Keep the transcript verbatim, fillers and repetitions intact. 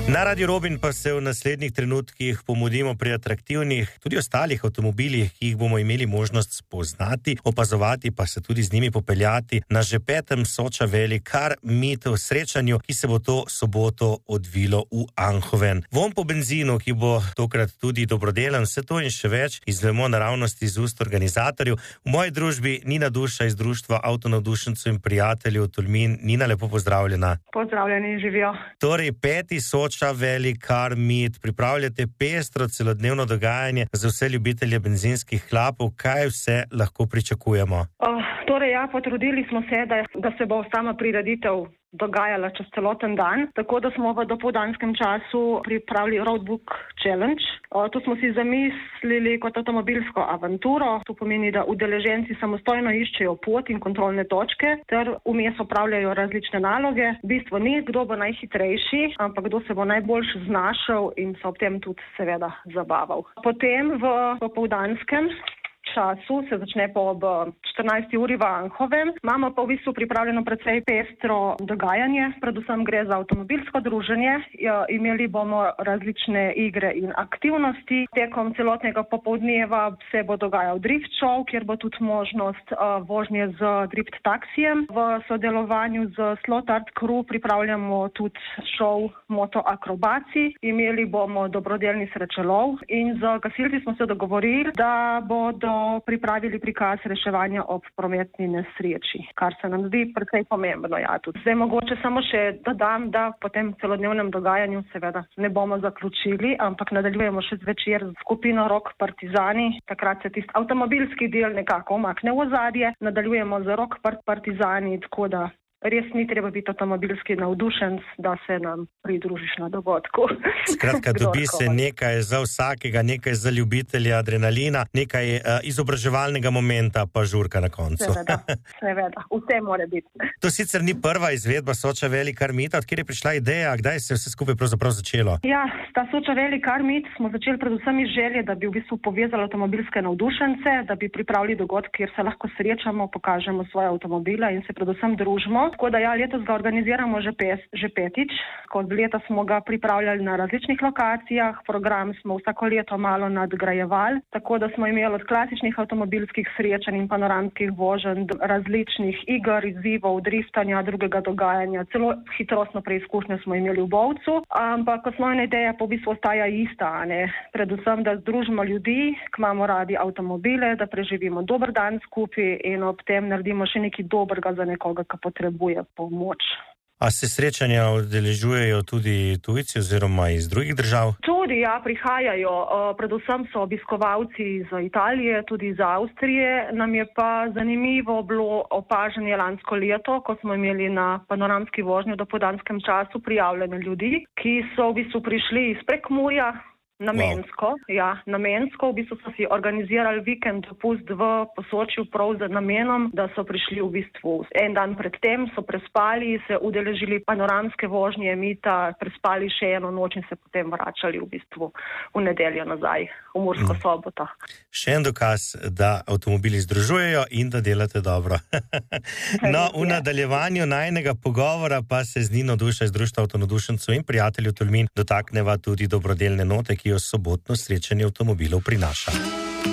Na Radio Robin pa se v naslednjih trenutkih pomudimo pri atraktivnih, tudi ostalih avtomobilih, ki jih bomo imeli možnost spoznati, opazovati pa se tudi z njimi popeljati na že petem Soča Valley Car Meet srečanju, ki se bo to soboto odvilo v Anhoven. Vonj po benzinu, ki bo tokrat tudi dobrodelen, vse to in še več izvemo naravnosti iz ust organizatorjev. V moji družbi Nina Duša iz Društva avtonavdušencev in prijateljev Tolmin. Nina, lepo pozdravljena. Pozdravljeni, živijo. Torej, peti Soča Valley Car Meet, pripravljate pestro celodnevno dogajanje za vse ljubitelje benzinskih hlapov. Kaj vse lahko pričakujemo? Uh, torej, ja, potrudili smo se, da, da se bo sama prireditev dogajala čez celoten dan, tako da smo v dopoldanskem času pripravili Roadbook Challenge. Uh, to smo si zamislili kot avtomobilsko avanturo. To pomeni, da udeleženci samostojno iščejo pot in kontrolne točke ter vmes opravljajo različne naloge. V bistvu ni, kdo bo najhitrejši, ampak kdo se bo najbolj znašel in se ob tem tudi seveda zabaval. Potem v popoldanskem času se začne po ob štirinajsti uri v Anhoven. Imamo pa v bistvu pripravljeno precej pestro dogajanje, predvsem gre za avtomobilsko druženje. Ja, imeli bomo različne igre in aktivnosti. Tekom celotnega popoldneva se bo dogajal drift show, kjer bo tudi možnost uh, vožnje z drift taksijem. V sodelovanju z Slot Art Crew pripravljamo tudi show moto akrobacij. Imeli bomo dobrodelni srečelov in z gasilci smo se dogovorili, da bodo pripravili prikaz reševanja ob prometni nesreči, kar se nam zdi precej pomembno. Ja, tudi. Zdaj mogoče samo še dodam, da po tem celodnevnem dogajanju seveda ne bomo zaključili, ampak nadaljujemo še zvečer z skupino Rock Partizani. Takrat se tisti avtomobilski del nekako omakne v ozadje. Nadaljujemo z Rock Partizani, tako da res ni treba biti avtomobilski navdušenc, da se nam pridružiš na dogodku. Skratka, dobi se nekaj za vsakega, nekaj za ljubitelja adrenalina, nekaj uh, izobraževalnega momenta, pa žurka na koncu. Seveda, seveda, vse mora biti. To sicer ni prva izvedba Soča Valley Car Meet, od kjer je prišla ideja, kdaj se je vse skupaj pravzaprav začelo? Ja, ta Soča Valley Car Meet smo začeli predvsem iz želje, da bi v bistvu povezali avtomobilske navdušence, da bi pripravili dogodek, kjer se lahko srečamo, pokažemo svoje avtomobile in se predvsem družimo. Tako da ja, letos ga organiziramo že, pes, že petič. Kot leta smo ga pripravljali na različnih lokacijah, program smo vsako leto malo nadgrajevali, tako da smo imeli od klasičnih avtomobilskih srečanj in panoramskih voženj, različnih iger, izzivov, driftanja, drugega dogajanja, celo hitrostno preizkušnjo smo imeli v Bovcu, ampak osnovna ideja po bistvu ostaja ista, ne? Predvsem, da združimo ljudi, ki imamo radi avtomobile, da preživimo dober dan skupaj in ob tem naredimo še nekaj dobrega za nekoga, ki potrebuje pomoč. A se srečanja udeležujejo tudi tujci oziroma iz drugih držav? Tudi, ja, prihajajo. Predvsem so obiskovalci iz Italije, tudi iz Avstrije. Nam je pa zanimivo bilo opažanje lansko leto, ko smo imeli na panoramski vožnji v dopoldanskem času prijavljene ljudi, ki so v bistvu prišli iz Prekmurja, namensko, wow. ja, namensko, v bistvu so si organizirali vikend dopust v Posočju prav z namenom, da so prišli v bistvu en dan pred tem, so prespali, se udeležili panoramske vožnje Mita, prespali še eno noč in se potem vračali v bistvu v nedeljo nazaj, v Mursko mm. Soboto. Še en dokaz, da avtomobili združujejo in da delate dobro. No, v nadaljevanju najnega pogovora pa se z Nino Duša iz Društva avtonavdušencev in prijateljev Tolmin dotakneva tudi dobrodelne note, ki jo sobotno srečanje avtomobilov prinaša.